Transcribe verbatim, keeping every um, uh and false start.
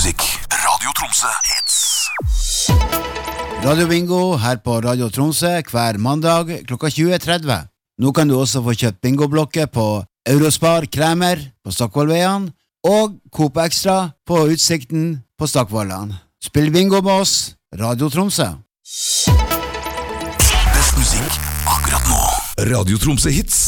musikk. Radio Tromsø Hits. Radio Bingo her på Radio Tromsø hver mandag klokka tjue tretti. Nå kan du også få kjøpt bingoblokker på Eurospar Kremer på Stockvollveien og Coop Extra på Utsikten på Stockvollan. Spill bingo med oss, Radio Tromsø. Best musikk akkurat nå. Radio Tromsø Hits.